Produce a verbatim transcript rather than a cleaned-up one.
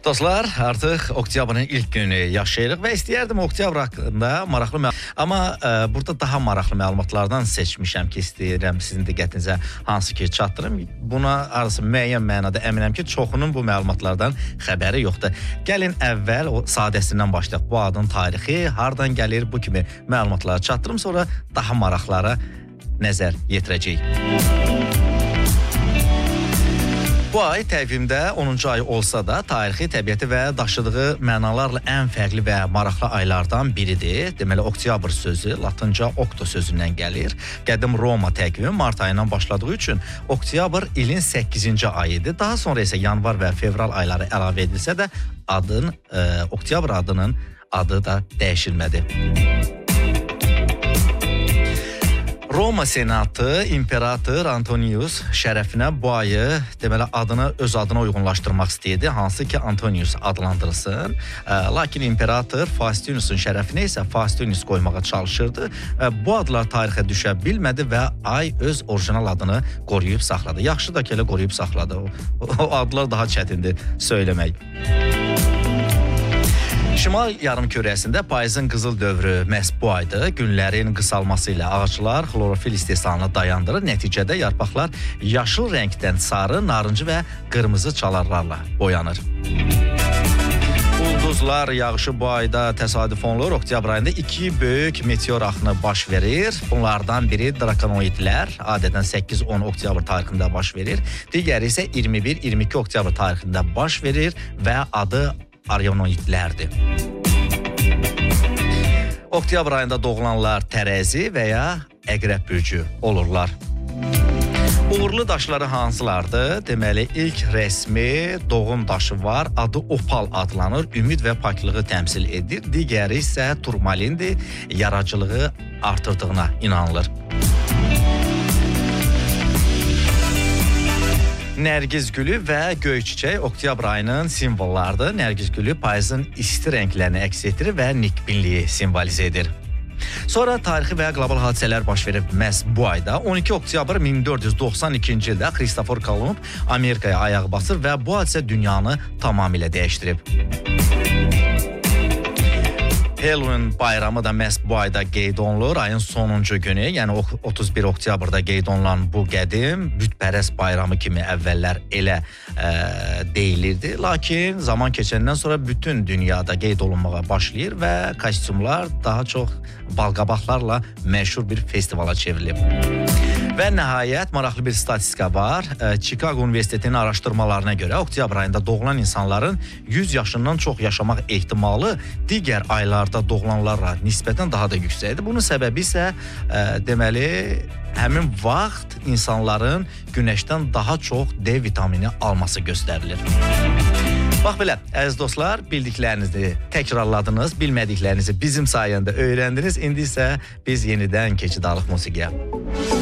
Dostlar, artıq oktyabrın ilk günü yaşayırıq və istəyərdim oktyabr haqqında maraqlı məlumat. Amma e, burada daha maraqlı məlumatlardan seçmişəm ki, istəyirəm sizin diqqətinizə hansı ki çatdırım. Buna arası müəyyən mənada əminəm ki, çoxunun bu məlumatlardan xəbəri yoxdur. Gəlin əvvəl o sadəsindən başlayaq. Bu adın tarixi, hardan gəlir, bu kimi məlumatları çatdırım, sonra daha maraqlara nəzər yetirəcəyik. Bu ay təqvimdə onuncu ay olsa da, tarixi, təbiəti və daşıdığı mənalarla ən fərqli və maraqlı aylardan biridir. Deməli, oktyabr sözü latınca okto sözündən gəlir. Qədim Roma təqvimi mart ayından başladığı üçün oktyabr ilin səkkizinci ayıdır. Daha sonra isə yanvar və fevral ayları əlavə edilsə də, adın, e, oktyabr adının adı da dəyişilmədi. Roma Senatı İmperator Antonius şərəfinə bu ayı deməli adını öz adına uyğunlaşdırmaq istəyirdi, hansı ki Antonius adlandırılsın. E, lakin İmperator Faustinus'un şərəfinə isə Faustinus qoymağa çalışırdı. E, bu adlar tarixə düşə bilmədi və ay öz orijinal adını qoruyub saxladı. Yaxşı da ki elə qoruyub saxladı. O, o adlar daha çətindir söyləmək. Şimal yarımkürəsində payızın qızıl dövrü məhz bu aydır. Günlərin qısalması ilə ağaclar xlorofil istehsalını dayandırır. Nəticədə yarpaqlar yaşıl rəngdən sarı, narıncı və qırmızı çalarlarla boyanır. Ulduzlar yağışı bu ayda təsadüf olunur. Oktyabr ayında iki böyük meteor axını baş verir. Bunlardan biri drakonoidlər, adətən səkkiz on oktyabr tarixində baş verir. Digəri isə iyirmi bir iyirmi iki oktyabr tarixində baş verir və adı Orionoidlərdir. Oktyabr ayında doğulanlar tərəzi və ya əqrəb bürcü olurlar. Uğurlu daşları hansılardır? Deməli, ilk rəsmi doğum daşı var. Adı opal adlanır. Ümid və paklığı təmsil edir. Digəri isə turmalindir. Yaradıcılığı artırdığına inanılır. Nərgiz gülü və göy çiçək oktyabr ayının simvollarıdır. Nərgiz gülü payızın isti rənglərini əks etdirir və nikbinliyi simvolizə edir. Sonra tarixi və qlobal hadisələr baş verib məhz bu ayda. on iki oktyabr min dörd yüz doxsan ikinci ildə Kristofor Kolumb Amerikaya ayaq basır və bu hadisə dünyanı tamamilə dəyişdirib. Halloween bayramı da məhz bu ayda qeyd olunur. Ayın sonuncu günü, yəni otuz bir oktyabrda qeyd olunan bu qədim bütpərəst bayramı kimi əvvəllər elə e, deyilirdi. Lakin zaman keçəndən sonra bütün dünyada qeyd olunmağa başlayır və kostyumlar daha çox balqabaqlarla məşhur bir festivala çevrilib. Və nəhayət maraqlı bir statistika var. Chicago Universitetinin araşdırmalarına görə oktyabr ayında doğulan insanların yüz yaşından çox yaşamaq ehtimalı digər aylarda doğulanlarla nisbətən daha da yüksəkdir. Bunun səbəbi isə e, deməli həmin vaxt insanların günəşdən daha çox D vitamini alması göstərilir. Bax belə, əziz dostlar, bildiklərinizi təkrarladınız, bilmədiklərinizi bizim sayəndə öyrəndiniz. İndi isə biz yenidən keçid alıq musiqiyə.